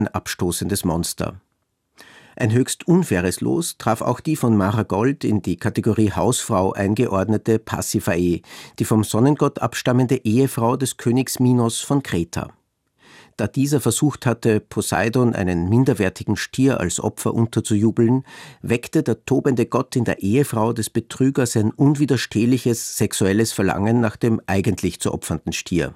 ein abstoßendes Monster. Ein höchst unfaires Los traf auch die von Mara Gold in die Kategorie Hausfrau eingeordnete Pasiphae, die vom Sonnengott abstammende Ehefrau des Königs Minos von Kreta. Da dieser versucht hatte, Poseidon einen minderwertigen Stier als Opfer unterzujubeln, weckte der tobende Gott in der Ehefrau des Betrügers ein unwiderstehliches sexuelles Verlangen nach dem eigentlich zu opfernden Stier.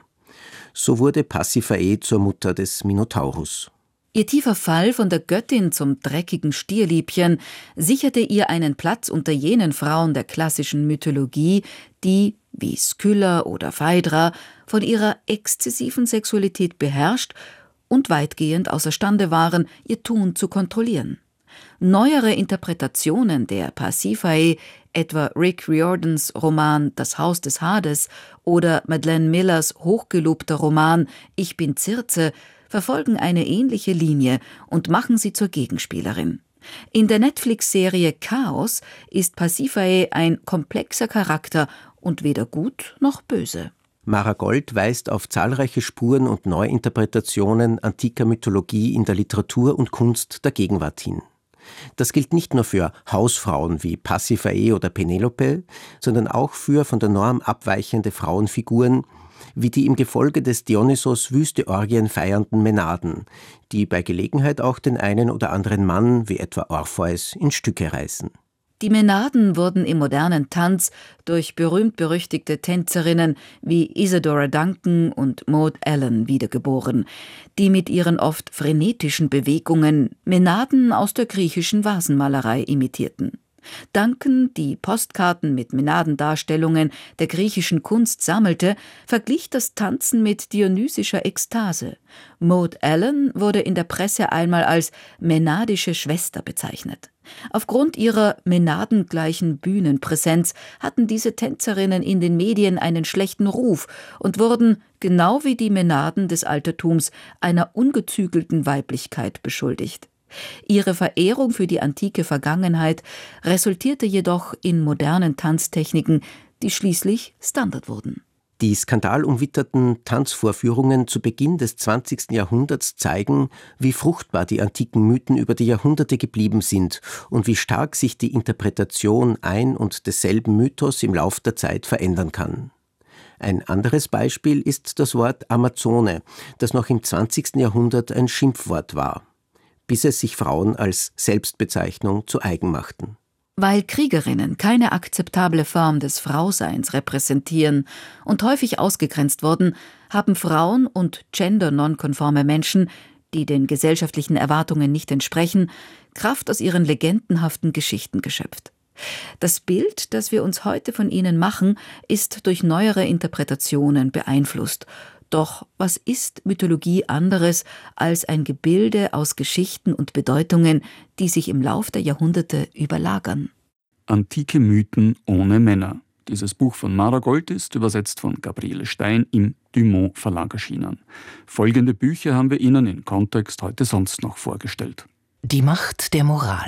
So wurde Pasiphae zur Mutter des Minotaurus. Ihr tiefer Fall von der Göttin zum dreckigen Stierliebchen sicherte ihr einen Platz unter jenen Frauen der klassischen Mythologie, die, wie Skylla oder Phaedra, von ihrer exzessiven Sexualität beherrscht und weitgehend außerstande waren, ihr Tun zu kontrollieren. Neuere Interpretationen der Pasiphae, etwa Rick Riordans Roman Das Haus des Hades oder Madeleine Millers hochgelobter Roman Ich bin Circe, verfolgen eine ähnliche Linie und machen sie zur Gegenspielerin. In der Netflix-Serie Chaos ist Pasiphae ein komplexer Charakter und weder gut noch böse. Mara Gold weist auf zahlreiche Spuren und Neuinterpretationen antiker Mythologie in der Literatur und Kunst der Gegenwart hin. Das gilt nicht nur für Hausfrauen wie Pasiphae oder Penelope, sondern auch für von der Norm abweichende Frauenfiguren, wie die im Gefolge des Dionysos wüste Orgien feiernden Mänaden, die bei Gelegenheit auch den einen oder anderen Mann, wie etwa Orpheus, in Stücke reißen. Die Mänaden wurden im modernen Tanz durch berühmt-berüchtigte Tänzerinnen wie Isadora Duncan und Maud Allan wiedergeboren, die mit ihren oft frenetischen Bewegungen Mänaden aus der griechischen Vasenmalerei imitierten. Duncan, die Postkarten mit Mänadendarstellungen der griechischen Kunst sammelte, verglich das Tanzen mit dionysischer Ekstase. Maud Allan wurde in der Presse einmal als mänadische Schwester bezeichnet. Aufgrund ihrer mänadengleichen Bühnenpräsenz hatten diese Tänzerinnen in den Medien einen schlechten Ruf und wurden, genau wie die Mänaden des Altertums, einer ungezügelten Weiblichkeit beschuldigt. Ihre Verehrung für die antike Vergangenheit resultierte jedoch in modernen Tanztechniken, die schließlich Standard wurden. Die skandalumwitterten Tanzvorführungen zu Beginn des 20. Jahrhunderts zeigen, wie fruchtbar die antiken Mythen über die Jahrhunderte geblieben sind und wie stark sich die Interpretation ein und desselben Mythos im Lauf der Zeit verändern kann. Ein anderes Beispiel ist das Wort Amazone, das noch im 20. Jahrhundert ein Schimpfwort war, bis es sich Frauen als Selbstbezeichnung zu eigen machten. Weil Kriegerinnen keine akzeptable Form des Frauseins repräsentieren und häufig ausgegrenzt wurden, haben Frauen und gendernonkonforme Menschen, die den gesellschaftlichen Erwartungen nicht entsprechen, Kraft aus ihren legendenhaften Geschichten geschöpft. Das Bild, das wir uns heute von ihnen machen, ist durch neuere Interpretationen beeinflusst. Doch was ist Mythologie anderes als ein Gebilde aus Geschichten und Bedeutungen, die sich im Lauf der Jahrhunderte überlagern? Antike Mythen ohne Männer. Dieses Buch von Mara Gold ist übersetzt von Gabriele Stein im Dumont Verlag erschienen. Folgende Bücher haben wir Ihnen in Kontext heute sonst noch vorgestellt. Die Macht der Moral.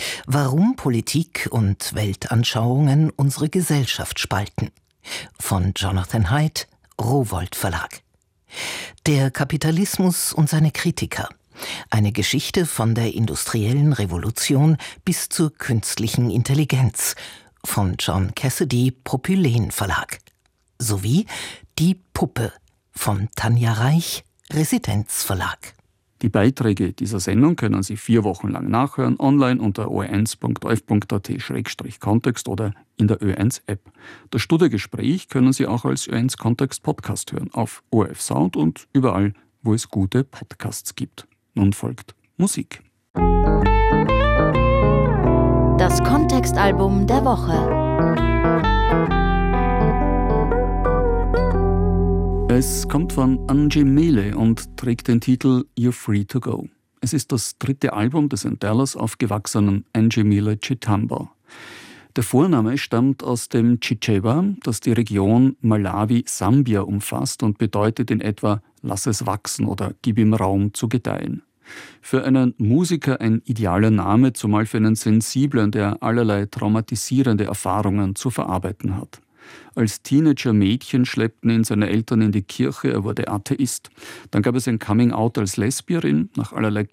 Warum Politik und Weltanschauungen unsere Gesellschaft spalten. Von Jonathan Haidt, Rowohlt Verlag. Der Kapitalismus und seine Kritiker. Eine Geschichte von der industriellen Revolution bis zur künstlichen Intelligenz. Von John Cassidy, Propylen Verlag. Sowie Die Puppe von Tanja Reich, Residenz Verlag. Die Beiträge dieser Sendung können Sie 4 Wochen lang nachhören, online unter o1.orf.at/kontext oder in der Ö1-App. Das Studiogespräch können Sie auch als Ö1-Kontext-Podcast hören, auf ORF Sound und überall, wo es gute Podcasts gibt. Nun folgt Musik. Das Kontextalbum der Woche. Es kommt von Angie Mele und trägt den Titel You're Free to Go. Es ist das 3. Album des in Dallas aufgewachsenen Angie Mele Chitamba. Der Vorname stammt aus dem Chichewa, das die Region Malawi-Sambia umfasst und bedeutet in etwa »Lass es wachsen« oder »Gib ihm Raum zu gedeihen«. Für einen Musiker ein idealer Name, zumal für einen Sensiblen, der allerlei traumatisierende Erfahrungen zu verarbeiten hat. Als Teenager-Mädchen schleppten ihn seine Eltern in die Kirche, er wurde Atheist. Dann gab es ein Coming-out als Lesbierin. Nach allerlei